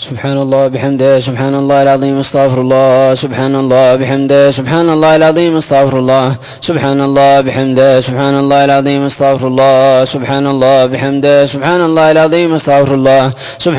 سبحان الله بحمده سبحان الله العظيم استغفر الله سبحان الله بحمده سبحان الله العظيم استغفر الله سبحان الله بحمده سبحان الله العظيم استغفر الله سبحان الله بحمده سبحان الله العظيم استغفر الله